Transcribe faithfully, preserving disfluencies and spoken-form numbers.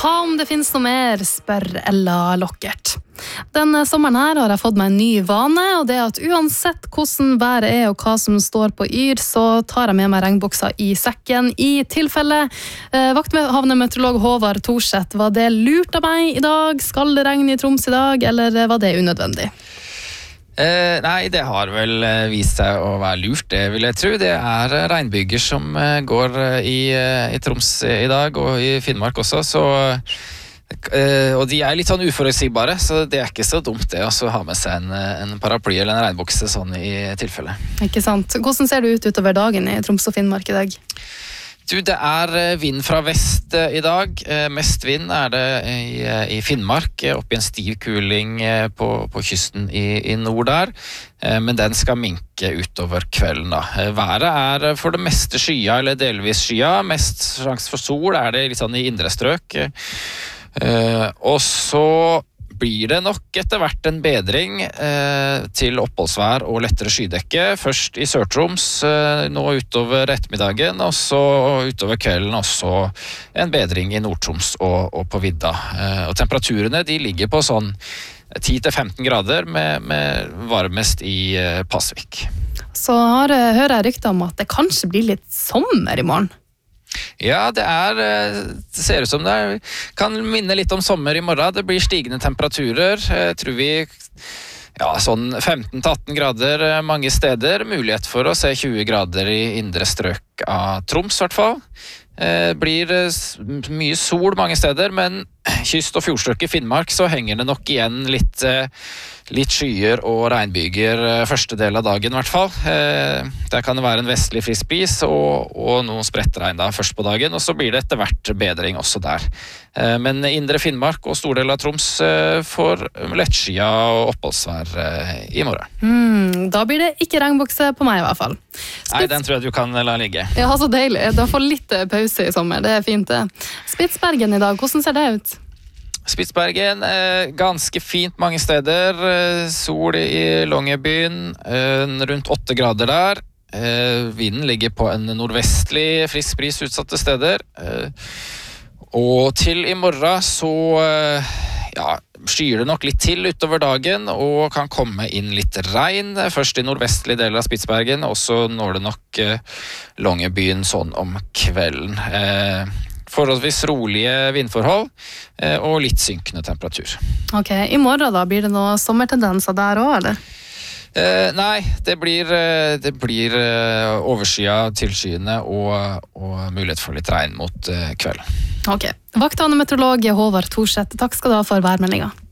Hva om det finnes noe mer, spør Ella Lockert. Denne sommeren her har jeg fått meg en ny vane, og det er at uansett hvordan været er og hva som står på yr, så tar jeg med meg regnbuksa i sekken. I tilfelle eh, vakthavende meteorolog Håvard Thorseth, var det lurt av meg i dag? Skal det regne i Troms i dag, eller var det unødvendig? Eh, nei, det har vel eh, vist seg å være lurt, det vil jeg tro. Det er eh, regnbyger som eh, går eh, i, eh, i Troms i dag, og i Finnmark også, så, eh, og de er litt sånn uforutsigbare, så det er ikke så dumt det å ha med seg en, en paraply eller en regnbukse sånn i tilfelle. Ikke sant. Hvordan ser det ut utover dagen i Troms og Finnmark i dag? Du, det er vind fra vest i dag. Mest vind er det i, i Finnmark, opp i en stiv kuling på, på kysten i, i nord der. Men den skal minke utover kvelden da. Været er for det meste skya, eller delvis skya. Mest sjans for sol er det litt sånn i indre strøk. Og så blir det nok etter hvert en bedring eh, til oppholdsvær og lettere skydekke. Først i Sør-Troms, eh, nå utover ettermiddagen, og så utover kvelden også en bedring i Nord-Troms og, og på vidda. Eh, og temperaturene de ligger på sånn ti til femten grader med, med varmest i eh, Pasvik. Så har, hører jeg rykter om at det kanskje blir litt sommer i morgen. Ja, det er, det ser ut som det er, kan minne litt om sommer i morgen. Det blir stigende temperaturer, jeg tror vi, ja, sånn femten til atten grader mange steder. Mulighet for å se tjue grader i indre strøk av Troms i hvert fall. Det blir mye sol mange steder, men kyst- og fjordstrøk i Finnmark så henger det nok igjen litt, litt skyer og regnbyger første del av dagen i hvert fall. Der kan det være en vestlig frisk bris og, og noen sprettregn da først på dagen, og så blir det etter hvert bedring også der. Men indre Finnmark og stor del av Troms får lettskia og oppholdsvær i morgen. Mm, da blir det ikke regnbukse på meg i hvert fall. Spits... Nei, den tror jeg du kan la ligge. Ja, så deilig. Da får litt pause i sommer, det er fint det. Spitsbergen i dag, hvordan ser det ut? Spitsbergen, eh, ganske fint mange steder. Eh, sol i Longyearbyen, eh, rundt åtte grader der. Eh, vinden ligger på en nordvestlig frisk bris utsatte steder. Eh, og til i morgen så eh, ja, skyer det nok litt til utover dagen, og kan komme inn litt regn. Først i nordvestlig del av Spitsbergen, og så når det nok eh, Longyearbyen sånn om kvelden. Eh, Forholdsvis rolige vindforhold eh, og litt synkende temperatur. Ok, i morgen da, blir det noen sommertendenser der også, eller? Eh, nei, det blir, det blir eh, overskya, tilskyende og, og mulighet for litt regn mot eh, kvelden. Ok, vakthavende meteorolog Håvard Thorseth, takk skal du ha for værmeldinga.